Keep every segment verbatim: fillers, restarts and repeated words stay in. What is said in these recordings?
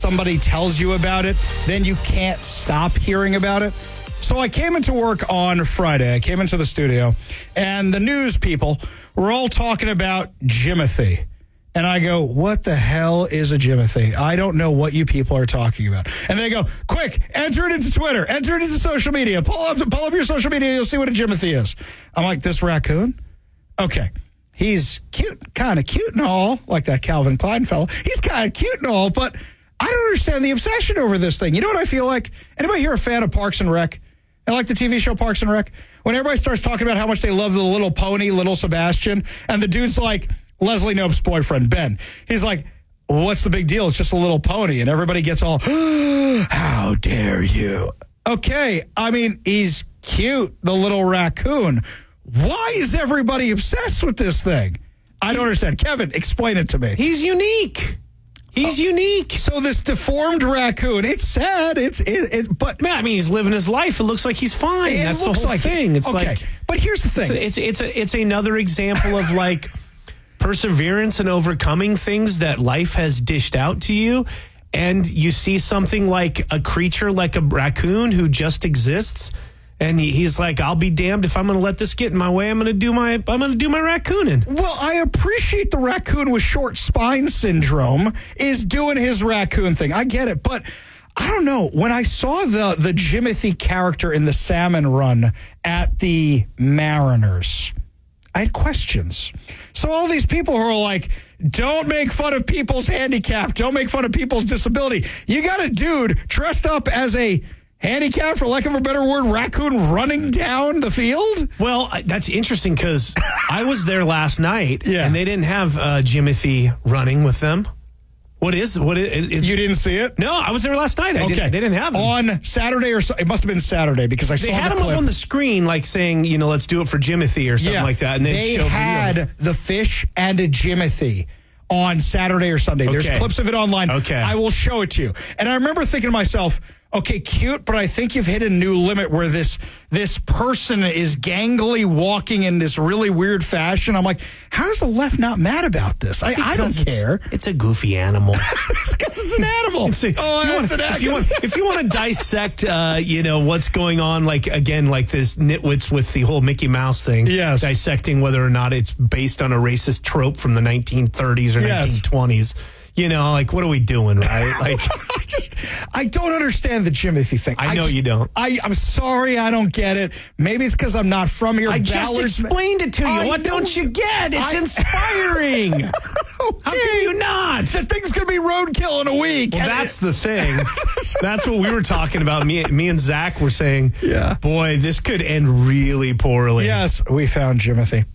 somebody tells you about it, then you can't stop hearing about it. So I came into work on Friday. I came into the studio, and the news people were all talking about Jimothy. And I go, what the hell is a Jimothy? I don't know what you people are talking about. And they go, quick, enter it into Twitter. Enter it into social media. Pull up, pull up your social media. You'll see what a Jimothy is. I'm like, this raccoon? Okay. He's cute, kind of cute and all, like that Calvin Klein fellow. He's kind of cute and all, but I don't understand the obsession over this thing. You know what I feel like? Anybody here a fan of Parks and Rec? I like the T V show Parks and Rec. When everybody starts talking about how much they love the little pony, little Sebastian, and the dude's like, Leslie Knope's boyfriend, Ben. He's like, what's the big deal? It's just a little pony. And everybody gets all, how dare you? Okay, I mean, he's cute, the little raccoon. Why is everybody obsessed with this thing? I don't understand. Kevin, explain it to me. He's unique. He's oh, unique. So this deformed raccoon, it's sad. It's it, it but man, I mean, he's living his life. It looks like he's fine. It That's looks the whole like thing. It. It's okay. like, but here's the thing. It's a, it's a, it's another example of like perseverance and overcoming things that life has dished out to you. And you see something like a creature like a raccoon who just exists. And he, he's like, I'll be damned if I'm going to let this get in my way. I'm going to do my I'm going to do my raccooning. Well, I appreciate the raccoon with short spine syndrome is doing his raccoon thing. I get it, but I don't know. When I saw the the Jimothy character in the salmon run at the Mariners, I had questions. So all these people who are like, don't make fun of people's handicap, don't make fun of people's disability. You got a dude dressed up as a handicap, for lack of a better word, raccoon running down the field? Well, that's interesting because I was there last night, yeah. and they didn't have uh, Jimothy running with them. What is what is? It, you didn't see it? No, I was there last night. I okay, didn't, they didn't have him on Saturday or so. It must have been Saturday because I they saw had the him clip. up on the screen, like saying, you know, let's do it for Jimothy or something yeah, like that. And they had the fish and a Jimothy on Saturday or Sunday. Okay. There's clips of it online. Okay, I will show it to you. And I remember thinking to myself, okay, cute, but I think you've hit a new limit where this this person is gangly walking in this really weird fashion. I'm like, how is the left not mad about this? I, I don't care. It's a goofy animal. Because it's an animal. It's a, oh, if, you it's want, an if, you want, if you want to dissect, uh, you know, what's going on, like, again, like this nitwits with the whole Mickey Mouse thing. Yes. Dissecting whether or not it's based on a racist trope from the nineteen thirties or yes. nineteen twenties. You know, like, what are we doing, right? Like, I just, I don't understand the Jimothy thing. I know I just, you don't. I, I'm sorry, I don't get it. Maybe it's because I'm not from here. I Ballard's just explained it to you. I what know. don't you get? It's I, inspiring. Okay. How can you not? The thing's going to be roadkill in a week. Well, that's the thing. That's what we were talking about. Me, me and Zach were saying, yeah. boy, this could end really poorly. Yes, we found Jimothy.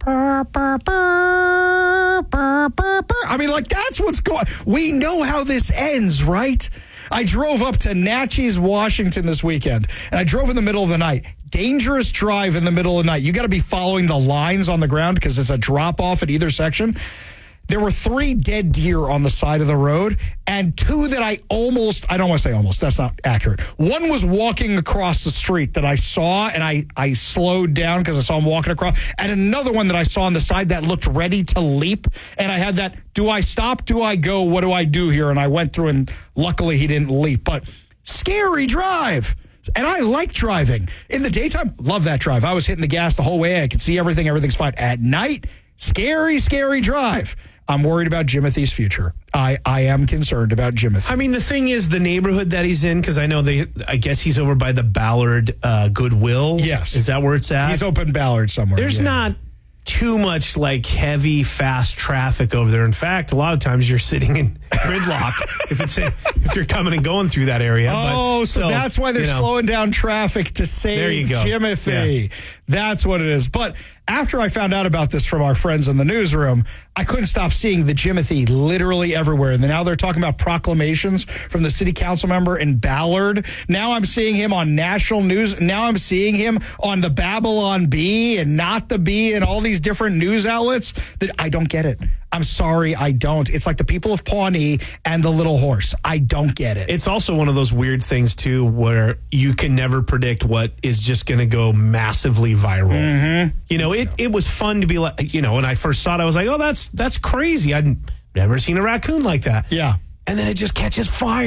I mean, like, that's what's going on. We know how this ends, right? I drove up to Natchez, Washington this weekend, and I drove in the middle of the night. Dangerous drive in the middle of the night. You got to be following the lines on the ground because it's a drop-off at either section. There were three dead deer on the side of the road and two that I almost, I don't want to say almost, that's not accurate. One was walking across the street that I saw and I, I slowed down because I saw him walking across. And another one that I saw on the side that looked ready to leap. And I had that, do I stop? Do I go? What do I do here? And I went through and luckily he didn't leap. But scary drive. And I like driving. In the daytime, love that drive. I was hitting the gas the whole way. I could see everything. Everything's fine. At night, scary, scary drive. I'm worried about Jimothy's future. I, I am concerned about Jimothy. I mean, the thing is, the neighborhood that he's in, because I know they, I guess he's over by the Ballard uh, Goodwill. Yes. Is that where it's at? He's open Ballard somewhere. There's yeah. not too much like heavy, fast traffic over there. In fact, a lot of times you're sitting in gridlock if it's a, if you're coming and going through that area. Oh, but, so, so that's why they're you know, slowing down traffic to save there you go. Jimothy. Yeah. That's what it is. But after I found out about this from our friends in the newsroom, I couldn't stop seeing the Jimothy literally everywhere. And now they're talking about proclamations from the city council member in Ballard. Now I'm seeing him on national news. Now I'm seeing him on the Babylon Bee and Not the Bee and all these different news outlets. That I don't get it. I'm sorry, I don't. It's like the people of Pawnee and the little horse. I don't get it. It's also one of those weird things, too, where you can never predict what is just going to go massively viral. Mm-hmm. You know, it, it was fun to be like, you know, when I first saw it, I was like, oh, that's that's crazy. I'd never seen a raccoon like that. Yeah. And then it just catches fire.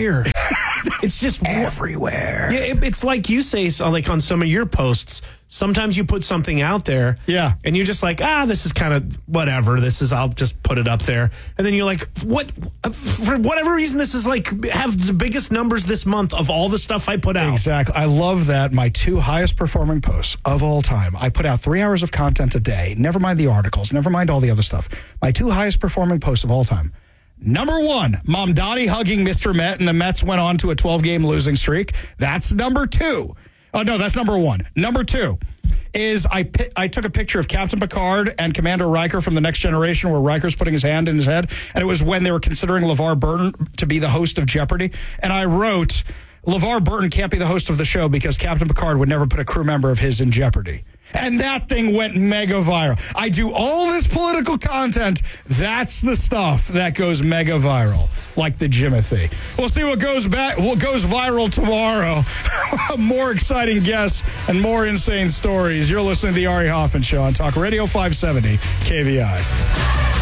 It's just everywhere. Yeah, it, it's like you say, so like on some of your posts, sometimes you put something out there. Yeah. And you're just like, ah, this is kind of whatever. This is, I'll just put it up there. And then you're like, what, for whatever reason, this is like, have the biggest numbers this month of all the stuff I put out. Exactly. I love that. My two highest performing posts of all time. I put out three hours of content a day. Never mind the articles. Never mind all the other stuff. My two highest performing posts of all time. Number one, Mom Dottie hugging Mister Met, and the Mets went on to a twelve-game losing streak. That's number two. Oh, no, that's number one. Number two is I I took a picture of Captain Picard and Commander Riker from The Next Generation where Riker's putting his hand in his head, and it was when they were considering LeVar Burton to be the host of Jeopardy. And I wrote, LeVar Burton can't be the host of the show because Captain Picard would never put a crew member of his in jeopardy. And that thing went mega viral. I do all this political content. That's the stuff that goes mega viral, like the Jimothy. We'll see what goes back, what goes viral tomorrow. More exciting guests and more insane stories. You're listening to the Ari Hoffman Show on Talk Radio five seventy K V I.